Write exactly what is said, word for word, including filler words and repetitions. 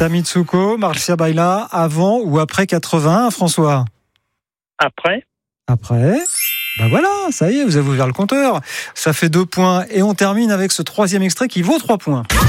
Marta Mitsuko, Marcia Baila, avant ou après quatre-vingt-un, François? Après. Après. Ben voilà, ça y est, vous avez ouvert le compteur. Ça fait deux points et on termine avec ce troisième extrait qui vaut trois points.